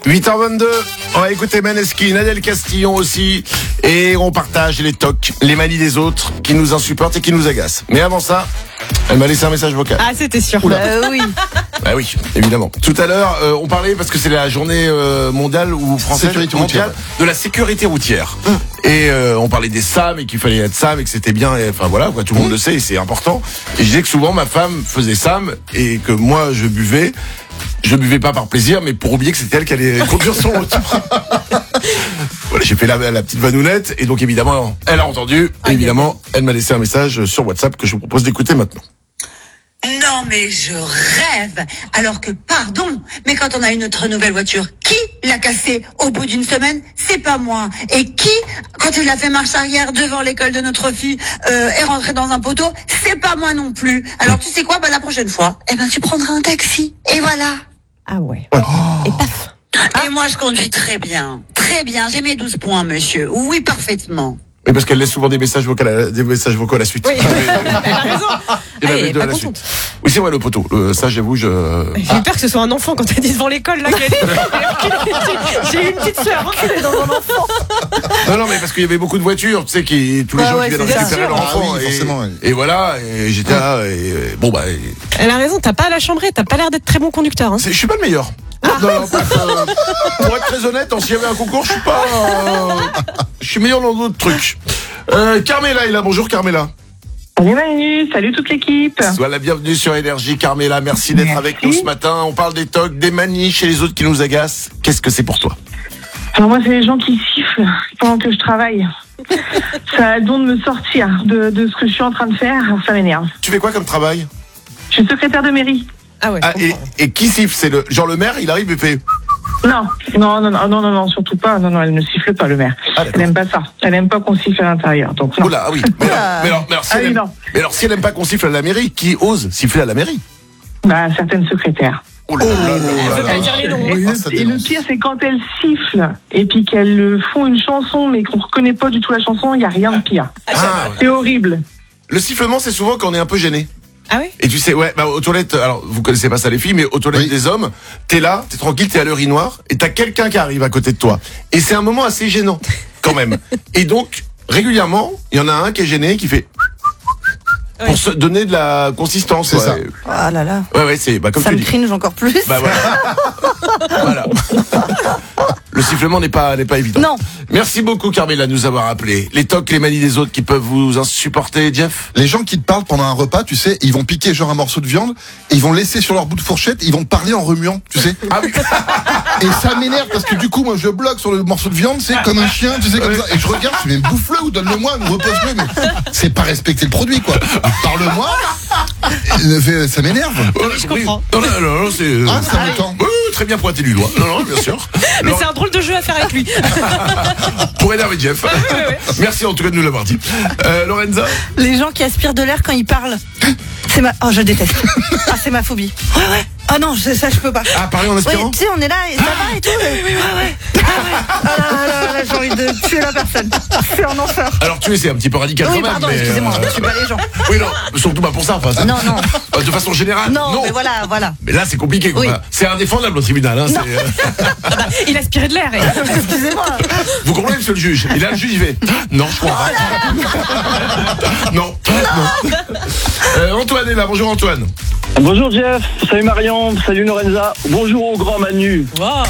8h22, on va écouter Maneskin, Adèle Castillon aussi, et on partage les tocs, les manies des autres qui nous insupportent et qui nous agacent. Mais avant ça, elle m'a laissé un message vocal. Ah, c'était sûr. Oui. Bah oui, évidemment. Tout à l'heure, on parlait, parce que c'est la journée mondiale ou française mondiale de la sécurité routière. Et on parlait des SAM et qu'il fallait être SAM et que c'était bien, et, enfin voilà, quoi, tout le monde le sait et c'est important. Et je disais que souvent ma femme faisait SAM et que moi je buvais pas par plaisir, mais pour oublier que c'était elle qui allait conduire son retour. Voilà, j'ai fait la petite vanounette et donc évidemment, elle a entendu. Et évidemment, elle m'a laissé un message sur WhatsApp que je vous propose d'écouter maintenant. Non mais je rêve. Alors que pardon, mais quand on a notre nouvelle voiture, qui l'a cassée au bout d'une semaine? C'est pas moi. Et qui, quand il a fait marche arrière devant l'école de notre fille, est rentré dans un poteau? C'est pas moi non plus. Alors tu sais quoi? La prochaine fois, tu prendras un taxi. Et voilà. Ah ouais. Et paf. Et moi je conduis très bien. Très bien. J'ai mes 12 points, monsieur. Oui, parfaitement. Oui, parce qu'elle laisse souvent des messages vocaux à la suite. Oui. Elle a raison. Et Elle est de pas la contente. suite. Oui, c'est vrai, le poteau. Ça, j'avoue, J'ai eu peur que ce soit un enfant quand t'as dit devant l'école là. J'ai eu une petite sœur qui est dans un enfant. Non, mais parce qu'il y avait beaucoup de voitures, tu sais, tous les gens qui viennent récupérer leur enfant. oui, forcément, oui. Et voilà, et j'étais là, et bon, bah. Elle a raison, t'as pas à la chambrée, t'as pas l'air d'être très bon conducteur. Hein. Je suis pas le meilleur. Non, pour être très honnête, s'il y avait un concours, je suis meilleur dans d'autres trucs. Carmela est là, bonjour Carmela. Salut Manu, salut toute l'équipe. Sois la bienvenue sur Énergie, Carmela, merci d'être avec nous ce matin. On parle des tocs, des manies chez les autres qui nous agacent. Qu'est-ce que c'est pour toi? Alors moi, c'est les gens qui sifflent pendant que je travaille. Ça a le don de me sortir de ce que je suis en train de faire, ça m'énerve. Tu fais quoi comme travail? Je suis secrétaire de mairie. Ah ouais. Et qui siffle? C'est le maire, il arrive et fait... Non, surtout pas. Non, elle ne siffle pas, le maire. Elle aime pas ça. Elle aime pas qu'on siffle à l'intérieur. Donc non. Oula, ah oui. Mais alors, si elle aime pas qu'on siffle à la mairie, qui ose siffler à la mairie? Certaines secrétaires. Oh là là Elle veut pas dire les noms. Et le pire, c'est quand elles sifflent et puis qu'elles font une chanson, mais qu'on reconnaît pas du tout la chanson, il y a rien de pire. C'est horrible. Le sifflement, c'est souvent quand on est un peu gêné. Ah oui? Et tu sais, aux toilettes, alors vous connaissez pas ça les filles, mais aux toilettes des hommes, t'es là, t'es tranquille, t'es à l'urinoir, et t'as quelqu'un qui arrive à côté de toi. Et c'est un moment assez gênant, quand même. Et donc, régulièrement, il y en a un qui est gêné, qui fait... Pour se donner de la consistance. C'est ça. Oh là là. Ouais, c'est comme Ça tu me dis. cringe encore plus. Bah voilà. Voilà. Le sifflement n'est pas évident. Non. Merci beaucoup Carmela de nous avoir appelé. Les tocs, les manies des autres qui peuvent vous insupporter, Jeff? Les gens qui te parlent pendant un repas, tu sais, ils vont piquer genre un morceau de viande, et ils vont le laisser sur leur bout de fourchette, ils vont parler en remuant, tu sais. Ah oui. Et ça m'énerve parce que du coup, moi, je bloque sur le morceau de viande, c'est comme un chien, tu sais, comme ça. Et je regarde, je fais, mais bouffe-le ou donne-le-moi, ou repose-le, mais c'est pas respecter le produit, quoi. Parle-moi. Ça m'énerve. Je comprends. Non, c'est... Ça me tend. Très bien pointé du doigt. Non, bien sûr. Mais c'est un drôle de jeu à faire avec lui. Pour énerver Jeff. Merci en tout cas de nous l'avoir dit. Lorenza? Les gens qui aspirent de l'air quand ils parlent. Oh, je déteste. C'est ma phobie. Ouais. Ah non, ça je peux pas. Ah, parler en aspirant? Oui, tu sais, on est là et ça va et tout. Ouais. Ah là, j'ai envie de tuer la personne. C'est un enfer. Alors tu es, c'est un petit peu radical Oui, quand même. pardon, mais, excusez-moi, je suis pas les gens. Oui, non, surtout pas pour ça. Enfin, Non. De façon générale. Non, mais voilà. Mais là, c'est compliqué. Quoi. Oui. C'est indéfendable au tribunal. Hein, Il aspirait de l'air. Excusez-moi. Vous comprenez, monsieur le juge? Et là, le juge, il fait non, je crois pas. Non. Antoine est là. Bonjour, Antoine. Bonjour Jeff, salut Marion, salut Lorenza, bonjour au grand Manu. Wow.